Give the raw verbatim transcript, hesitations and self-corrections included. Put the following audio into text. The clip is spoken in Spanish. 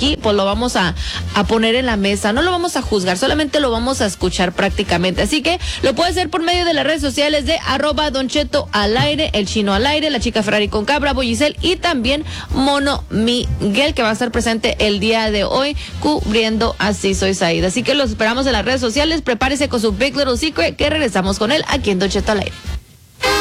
aquí, pues lo vamos a, a poner en la mesa. No lo vamos a juzgar, solamente lo vamos a escuchar prácticamente. Así que lo puede hacer por medio de las redes sociales de arroba Don Cheto al aire, el Chino al aire, la chica Ferrari con Cabra, Boyicel y también Mono Miguel, que va a estar presente el día de hoy cubriendo Así Soy Saída. Así que los esperamos en las redes sociales. Prepárese con su Big Little Secret, que regresamos con él aquí en Don Cheto al aire.